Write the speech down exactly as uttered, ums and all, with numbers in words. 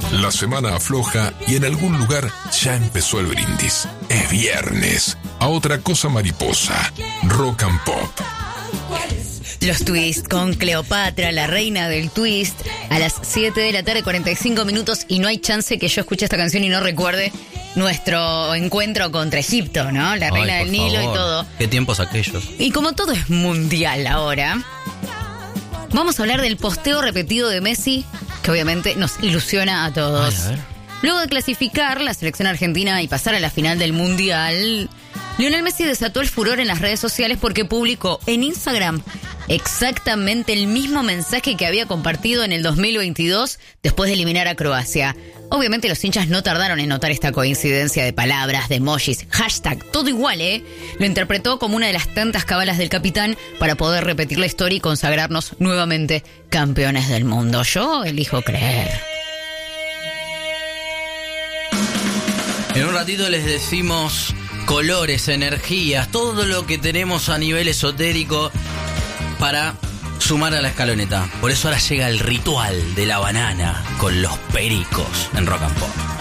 La semana afloja y en algún lugar ya empezó el brindis. Es viernes. A otra cosa mariposa. Rock and Pop. Los Twist con Cleopatra, la reina del twist, a las siete de la tarde, cuarenta y cinco minutos, y no hay chance que yo escuche esta canción y no recuerde nuestro encuentro contra Egipto, ¿no? La reina Ay, del Nilo favor. y todo. Qué tiempos aquellos. Y como todo es mundial ahora, vamos a hablar del posteo repetido de Messi, que obviamente nos ilusiona a todos. Ay, a ver. Luego de clasificar la selección argentina y pasar a la final del Mundial, Lionel Messi desató el furor en las redes sociales porque publicó en Instagram exactamente el mismo mensaje que había compartido en el dos mil veintidós después de eliminar a Croacia. Obviamente los hinchas no tardaron en notar esta coincidencia de palabras, de emojis, hashtag, todo igual, ¿eh? Lo interpretó como una de las tantas cábalas del capitán para poder repetir la historia y consagrarnos nuevamente campeones del mundo. Yo elijo creer. En un ratito les decimos colores, energías, todo lo que tenemos a nivel esotérico para sumar a la escaloneta. Por eso ahora llega el ritual de la banana con los pericos en Rock and Pop.